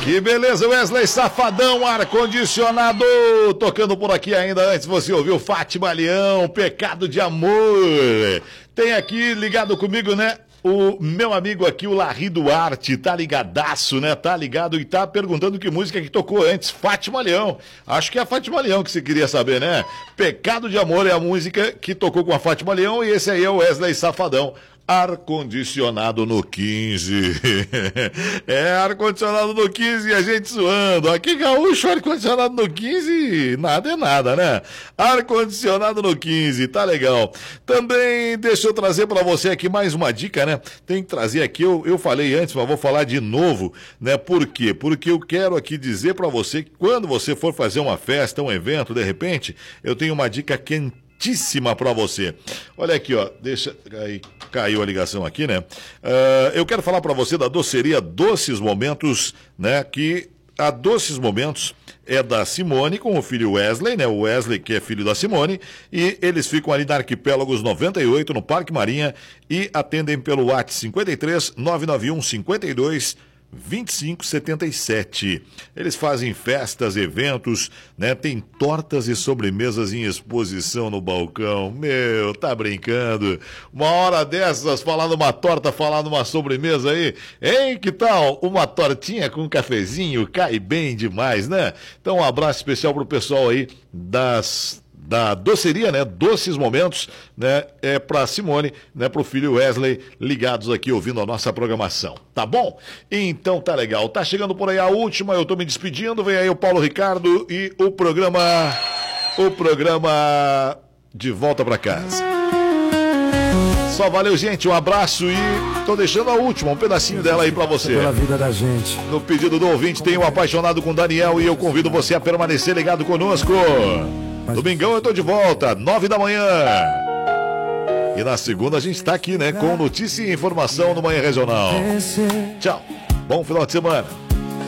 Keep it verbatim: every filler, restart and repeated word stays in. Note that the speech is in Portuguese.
Que beleza, Wesley Safadão, ar-condicionado, tocando por aqui ainda. Antes você ouviu Fátima Leão, Pecado de Amor. Tem aqui ligado comigo, né? O meu amigo aqui, o Larry Duarte, tá ligadaço, né? Tá ligado e tá perguntando que música que tocou antes. Fátima Leão. Acho que é a Fátima Leão que você queria saber, né? Pecado de Amor é a música que tocou com a Fátima Leão e esse aí é o Wesley Safadão. Ar-condicionado no quinze. É, ar-condicionado no quinze e a gente zoando. Aqui, gaúcho, ar-condicionado no quinze, nada é nada, né? Ar-condicionado no quinze, tá legal. Também deixa eu trazer pra você aqui mais uma dica, né? Tem que trazer aqui, eu, eu falei antes, mas vou falar de novo, né? Por quê? Porque eu quero aqui dizer pra você que quando você for fazer uma festa, um evento, de repente, eu tenho uma dica quentíssima pra você. Olha aqui, ó, deixa... Aí, caiu a ligação aqui, né? Uh, eu quero falar pra você da doceria Doces Momentos, né? Que a Doces Momentos é da Simone com o filho Wesley, né? O Wesley que é filho da Simone, e eles ficam ali na Arquipélagos noventa e oito, no Parque Marinha, e atendem pelo WhatsApp cinquenta e três, nove nove um, cinquenta e dois, vinte e cinco setenta e sete. Eles fazem festas, eventos, né? Tem tortas e sobremesas em exposição no balcão. Meu, tá brincando? Uma hora dessas, falar numa torta, falar numa sobremesa aí. Hein, que tal? Uma tortinha com um cafezinho, cai bem demais, né? Então um abraço especial pro pessoal aí das... da doceria, né? Doces Momentos, né? É pra Simone, né? Pro filho Wesley, ligados aqui ouvindo a nossa programação, tá bom? Então tá legal, tá chegando por aí a última, eu tô me despedindo, vem aí o Paulo Ricardo e o programa, o programa de volta pra casa. Só valeu, gente, um abraço e tô deixando a última, um pedacinho dela aí pra você. Pela vida da gente. No pedido do ouvinte, tem um apaixonado com Daniel e eu convido você a permanecer ligado conosco. Domingão eu tô de volta, nove da manhã. E na segunda a gente tá aqui, né? Com notícia e informação no Manhã Regional. Tchau, bom final de semana.